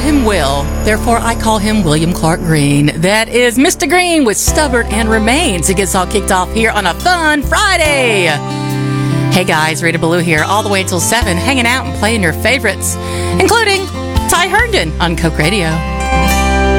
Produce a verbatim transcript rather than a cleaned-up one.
him Will. Therefore, I call him William Clark Green. That is Mister Green with Stubborn and Remains. It gets all kicked off here on a fun Friday. Hey guys, Rita Ballou here, all the way till seven, hanging out and playing your favorites, including Ty Herndon on Coke Radio.